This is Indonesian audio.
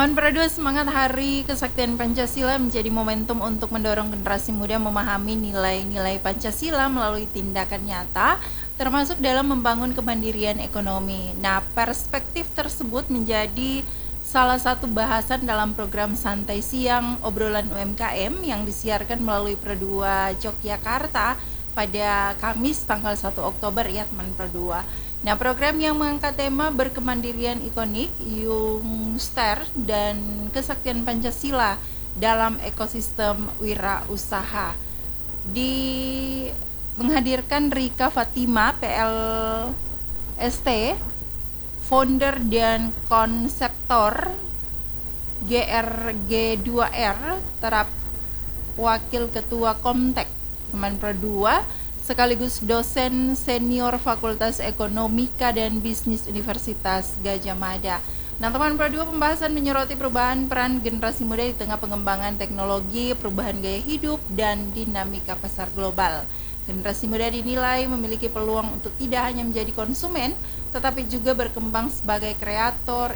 Teman Pera Semangat Hari Kesaktian Pancasila menjadi momentum untuk mendorong generasi muda memahami nilai-nilai Pancasila melalui tindakan nyata, termasuk dalam membangun kemandirian ekonomi. Nah, perspektif tersebut menjadi salah satu bahasan dalam program Santai Siang Obrolan UMKM yang disiarkan melalui Pera Yogyakarta pada Kamis tanggal 1 Oktober ya teman Pera. Nah, program yang mengangkat tema berkemandirian ikonik, Yungster, dan kesaktian Pancasila dalam ekosistem wirausaha menghadirkan Rika Fatima, PLST, founder dan konseptor GRG2R, terap wakil ketua Komtek teman Pera, sekaligus dosen senior Fakultas Ekonomika dan Bisnis Universitas Gadjah Mada. Nah, teman Pera, pembahasan menyoroti perubahan peran generasi muda di tengah pengembangan teknologi, perubahan gaya hidup, dan dinamika pasar global. Generasi muda dinilai memiliki peluang untuk tidak hanya menjadi konsumen, tetapi juga berkembang sebagai kreator,